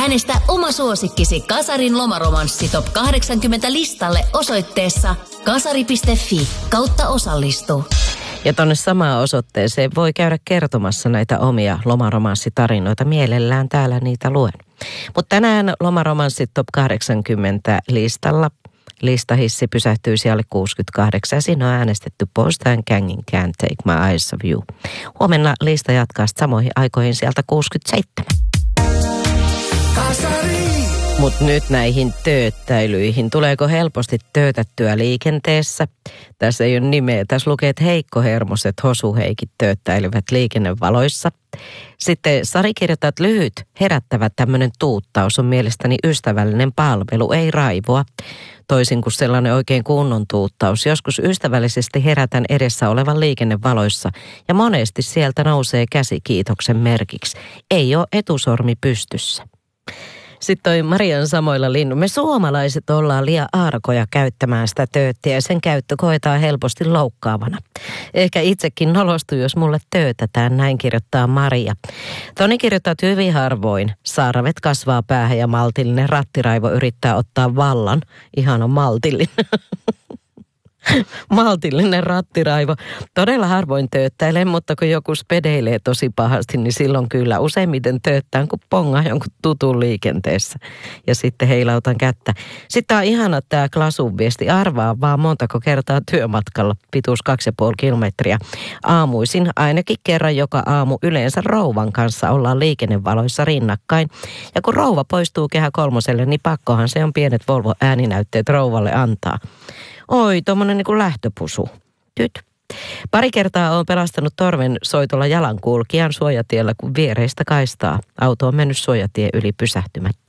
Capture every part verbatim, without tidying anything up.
Äänestä oma suosikkisi Kasarin lomaromanssi top kahdeksankymmentä listalle osoitteessa kasari piste fi kautta osallistu. Ja tonne samaan osoitteeseen voi käydä kertomassa näitä omia lomaromanssitarinoita. Mielellään täällä niitä luen. Mutta tänään lomaromanssit top kahdeksankymmentä listalla. Listahissi pysähtyy siellä kuusikymmentäkahdeksan ja siinä on äänestetty Post and Gangin Can't Take My Eyes Off You. Huomenna lista jatkaa samoihin aikoihin sieltä kuusikymmentäseitsemän. Mutta nyt näihin tööttäilyihin. Tuleeko helposti töötättyä liikenteessä? Tässä ei ole nimeä. Tässä lukee, että heikkohermoset hosuheikit tööttäilevät liikennevaloissa. Sitten Sari kirjoittaa, että lyhyt, herättävä tämmöinen tuuttaus on mielestäni ystävällinen palvelu, ei raivoa. Toisin kuin sellainen oikein kunnon tuuttaus. Joskus ystävällisesti herätän edessä olevan liikennevaloissa ja monesti sieltä nousee käsi kiitoksen merkiksi. Ei ole etusormi pystyssä. Sitten toi Marian samoilla linnu. Me suomalaiset ollaan liian arkoja käyttämään sitä tööttiä ja sen käyttö koetaan helposti loukkaavana. Ehkä itsekin nolostu, jos mulle töötätään, näin kirjoittaa Maria. Toni kirjoittaa, että hyvin harvoin sarvet kasvaa päähän ja maltillinen rattiraivo yrittää ottaa vallan. Ihan on maltillinen. Maltillinen rattiraivo. Todella harvoin tööttäilee, mutta kun joku spedeilee tosi pahasti, niin silloin kyllä useimmiten tööttään, kun pongaa jonkun tutun liikenteessä. Ja sitten heilautan kättä. Sitten on ihana tämä Klasun viesti. Arvaa vaan montako kertaa työmatkalla. Pituus kaksi ja puoli kilometriä. Aamuisin ainakin kerran joka aamu yleensä rouvan kanssa ollaan liikennevaloissa rinnakkain. Ja kun rouva poistuu Kehä kolmoselle, niin pakkohan se on pienet Volvo-ääninäytteet rouvalle antaa. Oi, tuommoinen niin kuin lähtöpusu. Tyt. Pari kertaa olen pelastanut torven soitolla jalankulkijan suojatiellä, kun viereistä kaistaa. Auto on mennyt suojatie yli pysähtymättä.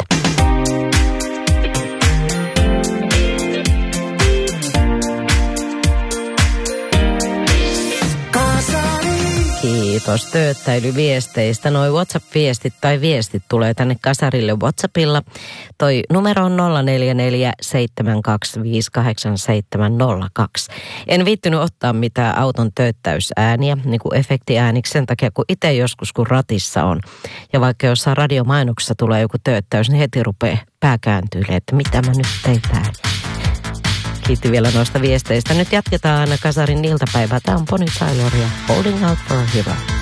Kiitos tööttäilyviesteistä. Noi WhatsApp-viestit tai viestit tulee tänne Kasarille WhatsAppilla. Toi numero on nolla neljä neljä seitsemän kaksi viisi kahdeksan seitsemän nolla kaksi. En viittynyt ottaa mitään auton tööttäysääniä, niin kuin efektiääniksi sen takia, kun itse joskus kun ratissa on. Ja vaikka jossain radiomainoksessa tulee joku tööttäys, niin heti rupeaa pää kääntyilee, että mitä mä nyt tein täällä. Kiitti vielä noista viesteistä. Nyt jatketaan Kasarin iltapäivää. Tämä on Bonnie Tyler ja Holding Out for a Hero.